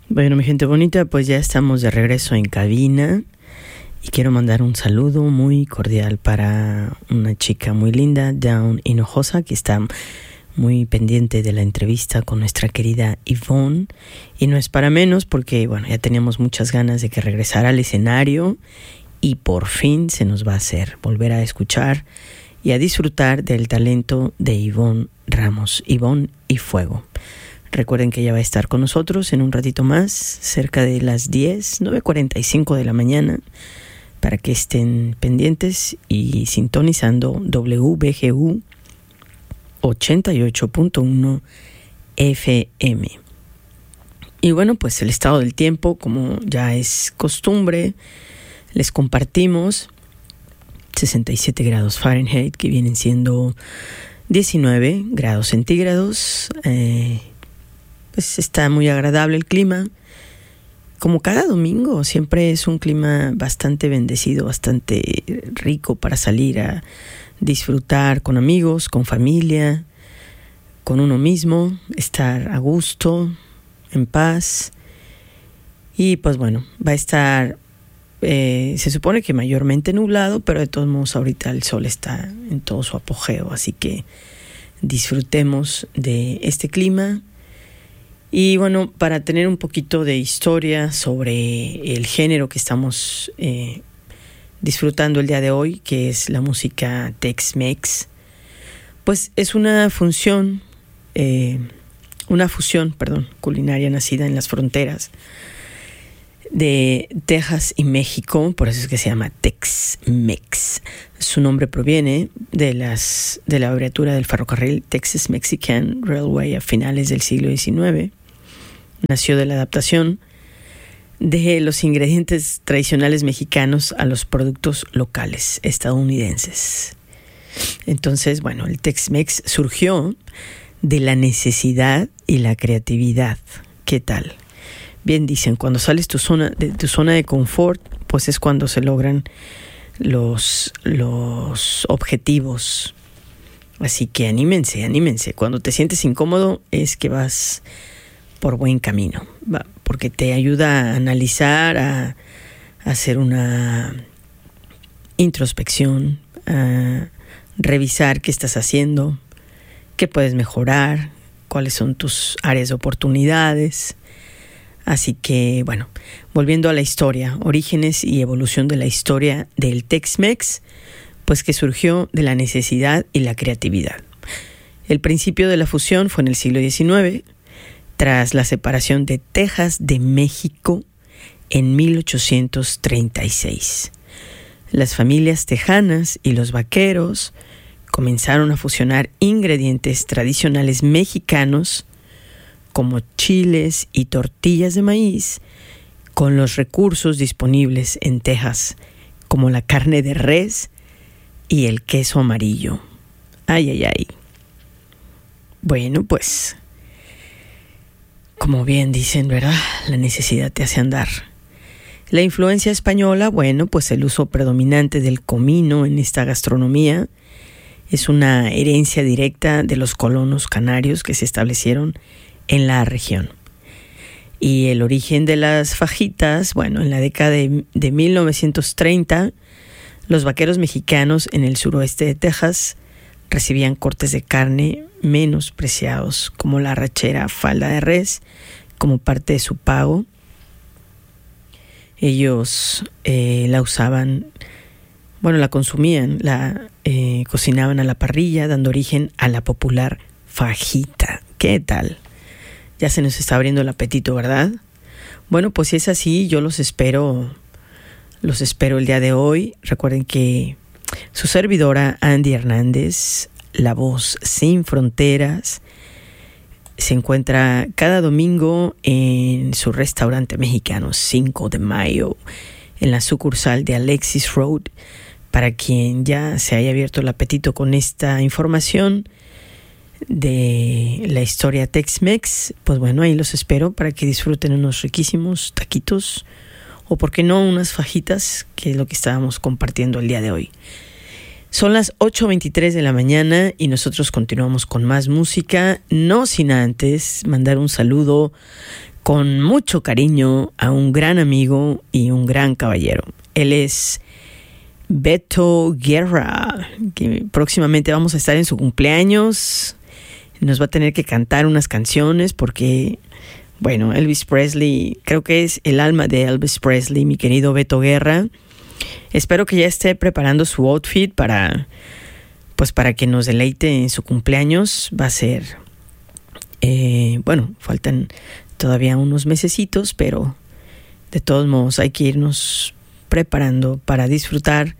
Bueno, mi gente bonita, pues ya estamos de regreso en cabina y quiero mandar un saludo muy cordial para una chica muy linda, Dawn Hinojosa, que está muy pendiente de la entrevista con nuestra querida Yvonne, y no es para menos porque, bueno, ya teníamos muchas ganas de que regresara al escenario y por fin se nos va a hacer volver a escuchar y a disfrutar del talento de Yvonne Ramos, Yvonne y Fuego. Recuerden que ella va a estar con nosotros en un ratito más, cerca de las 9:45 de la mañana, para que estén pendientes y sintonizando WBGU 88.1 FM. Y bueno, pues el estado del tiempo, como ya es costumbre, les compartimos 67 grados Fahrenheit, que vienen siendo 19 grados centígrados. Pues está muy agradable el clima. Como cada domingo, siempre es un clima bastante bendecido, bastante rico para salir a disfrutar con amigos, con familia, con uno mismo, estar a gusto, en paz. Y pues bueno, va a estar, se supone que mayormente nublado, pero de todos modos ahorita el sol está en todo su apogeo, así que disfrutemos de este clima. Y bueno, para tener un poquito de historia sobre el género que estamos disfrutando el día de hoy, que es la música Tex-Mex, pues es una fusión culinaria nacida en las fronteras de Texas y México, por eso es que se llama Tex-Mex. Su nombre proviene de la abreviatura del ferrocarril Texas Mexican Railway a finales del siglo XIX. Nació de la adaptación de los ingredientes tradicionales mexicanos a los productos locales estadounidenses. Entonces, bueno, el Tex-Mex surgió de la necesidad y la creatividad. ¿Qué tal? Bien dicen, cuando sales de tu zona de confort, pues es cuando se logran los objetivos. Así que anímense. Cuando te sientes incómodo es que vas por buen camino, porque te ayuda a analizar, a hacer una introspección, a revisar qué estás haciendo, qué puedes mejorar, cuáles son tus áreas de oportunidades. Así que, bueno, volviendo a la historia, orígenes y evolución de la historia del Tex-Mex, pues que surgió de la necesidad y la creatividad. El principio de la fusión fue en el siglo XIX, tras la separación de Texas de México en 1836. Las familias tejanas y los vaqueros comenzaron a fusionar ingredientes tradicionales mexicanos como chiles y tortillas de maíz con los recursos disponibles en Texas, como la carne de res y el queso amarillo. Ay. Bueno, pues, como bien dicen, ¿verdad? La necesidad te hace andar. La influencia española, bueno, pues el uso predominante del comino en esta gastronomía es una herencia directa de los colonos canarios que se establecieron en la región. Y el origen de las fajitas, bueno, en la década de 1930, los vaqueros mexicanos en el suroeste de Texas recibían cortes de carne menos preciados, como la arrachera falda de res, como parte de su pago. Ellos la usaban, la consumían, la cocinaban a la parrilla, dando origen a la popular fajita. ¿Qué tal? Ya se nos está abriendo el apetito, ¿verdad? Bueno, pues si es así, yo los espero el día de hoy. Recuerden que su servidora Andy Hernández, la voz sin fronteras, se encuentra cada domingo en su restaurante mexicano 5 de Mayo, en la sucursal de Alexis Road. Para quien ya se haya abierto el apetito con esta información de la historia Tex-Mex, pues bueno, ahí los espero para que disfruten unos riquísimos taquitos o por qué no unas fajitas, que es lo que estábamos compartiendo el día de hoy. Son las 8:23 de la mañana y nosotros continuamos con más música, no sin antes mandar un saludo con mucho cariño a un gran amigo y un gran caballero. Él es Beto Guerra, que próximamente vamos a estar en su cumpleaños. Nos va a tener que cantar unas canciones porque, bueno, Elvis Presley, creo que es el alma de Elvis Presley, mi querido Beto Guerra. Espero que ya esté preparando su outfit para que nos deleite en su cumpleaños. Va a ser, faltan todavía unos mesecitos, pero de todos modos hay que irnos preparando para disfrutar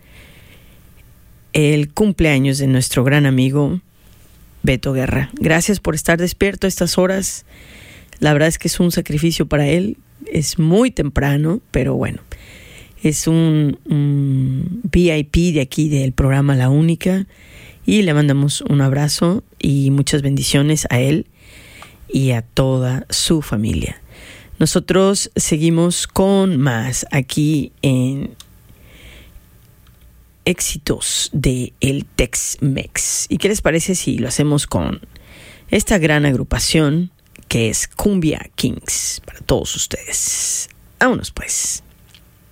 el cumpleaños de nuestro gran amigo Beto Guerra. Gracias por estar despierto a estas horas. La verdad es que es un sacrificio para él. Es muy temprano, pero bueno. Es un VIP de aquí del programa La Única. Y le mandamos un abrazo y muchas bendiciones a él y a toda su familia. Nosotros seguimos con más aquí en éxitos de el Tex-Mex. ¿Y qué les parece si lo hacemos con esta gran agrupación que es Cumbia Kings para todos ustedes? Vámonos pues.